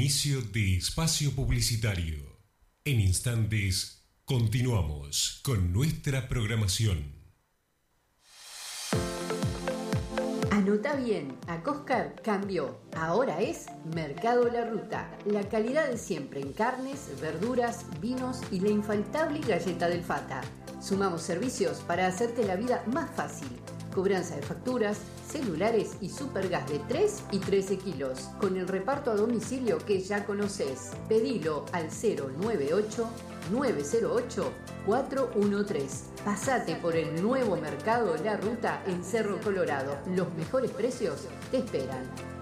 Inicio de espacio publicitario. En instantes continuamos con nuestra programación. Anota bien, Acoscar cambió. Ahora es Mercado La Ruta. La calidad de siempre en carnes, verduras, vinos y la infaltable galleta del Fata. Sumamos servicios para hacerte la vida más fácil. Cobranza de facturas, celulares y supergas de 3 y 13 kilos. Con el reparto a domicilio que ya conoces. Pedilo al 098-908-413. Pasate por el nuevo Mercado La Ruta en Cerro Colorado. Los mejores precios te esperan.